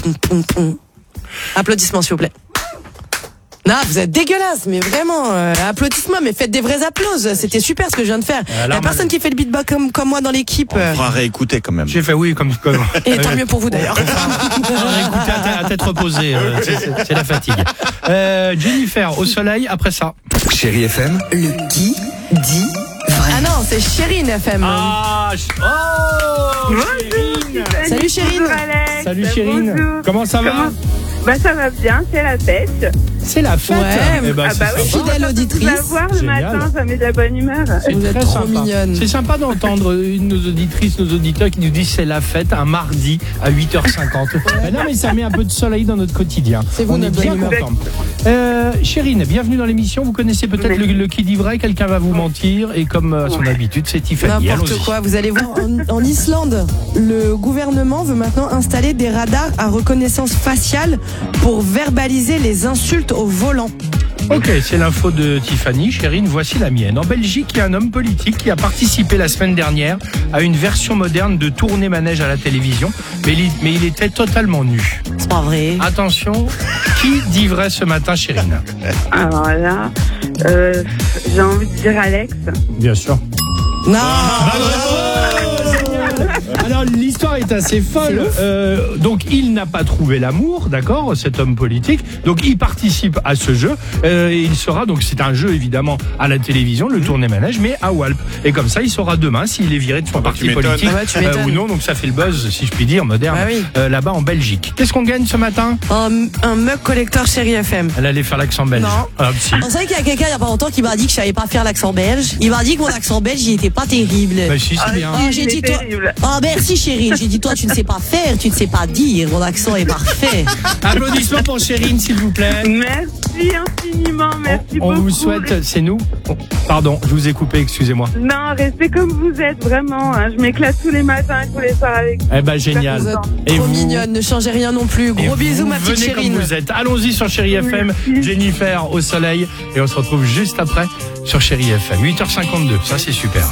Applaudissements, s'il vous plaît. Non, vous êtes dégueulasse, mais vraiment, applaudissements, mais faites des vrais applauses. C'était super ce que je viens de faire. Il n'y a personne qui fait le beatbox comme moi dans l'équipe. On fera réécouter quand même. J'ai fait oui, comme. Et tant mieux pour vous d'ailleurs. Écoutez à tête reposée, c'est la fatigue. Jennifer, au soleil, après ça. Chérie FM. Le qui dit vrai. Ah non, c'est Chérine FM. Chérine. Salut Chérine. Bonjour Alex. Salut Chérine. Bonjour. Comment ça va? Bah ça va bien, c'est la fête. C'est la fête. Ouais. Eh ben, Ah bah c'est oui, sympa. Fidèle auditrice. La voir le Génial. matin, ça met de la bonne humeur. C'est Vous êtes très trop sympa. mignonne. C'est sympa d'entendre nos auditrices, nos auditeurs qui nous disent c'est la fête un mardi à 8h50. Non mais ça met un peu de soleil dans notre quotidien. C'est vous, On est notre bien bonne humeur. content. Chérine, bienvenue dans l'émission. Vous connaissez peut-être le qui dit vrai, quelqu'un va vous mentir et comme à son habitude, c'est Tiffany. N'importe Allons-y. quoi, vous allez voir, en Islande, le gouvernement veut maintenant installer des radars à reconnaissance faciale pour verbaliser les insultes au volant. Ok, c'est l'info de Tiffany. Chérine, voici la mienne. En Belgique, il y a un homme politique qui a participé la semaine dernière à une version moderne de Tourner Manège à la télévision, mais il était totalement nu. C'est pas vrai. Attention, qui dit vrai ce matin, Chérine? Alors là, j'ai envie de dire Alex. Bien sûr. Non. Alors l'histoire est assez folle. Donc il n'a pas trouvé l'amour, d'accord, cet homme politique. Donc il participe à ce jeu. Et il sera donc c'est un jeu évidemment à la télévision, le Tourner Manège, mais à Walp. Et comme ça, il saura demain s'il est viré de son parti m'étonnes. politique Ah bah, tu m'étonnes. ou non. Donc ça fait le buzz, si je puis dire, moderne, Bah oui. là-bas en Belgique. Qu'est-ce qu'on gagne ce matin? Un mug collector Chérie FM. Elle allait faire l'accent belge. Non. Ah, si. On savait qu'il y a quelqu'un il y a pas longtemps qui m'a dit que je savais pas faire l'accent belge. Il m'a dit que mon accent belge il était pas terrible. Bah, si, c'est bien. Ah, j'ai dit toi. terrible. Ah merci Chérine, j'ai dit toi tu ne sais pas faire, tu ne sais pas dire, mon accent est parfait. Applaudissements pour Chérine, s'il vous plaît. Merci infiniment, merci On beaucoup. vous souhaite, c'est nous. Pardon, je vous ai coupé, excusez-moi. Non, restez comme vous êtes, vraiment. Hein. Je m'éclate tous les matins et tous les soirs avec vous. Eh ben génial. Vous êtes Et trop vous mignonne, ne changez rien non plus. Et Gros bisous vous ma petite venez Chérine. comme vous êtes. Allons-y sur Chérie FM, Merci. Jennifer au soleil et on se retrouve juste après sur Chérie FM. 8h52, ça c'est super.